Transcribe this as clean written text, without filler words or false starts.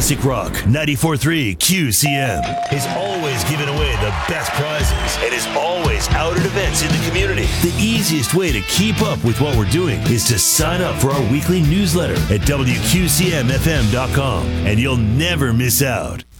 Classic Rock 94.3 QCM is always giving away the best prizes and is always out at events in the community. The easiest way to keep up with what we're doing is to sign up for our weekly newsletter at WQCMFM.com, and you'll never miss out.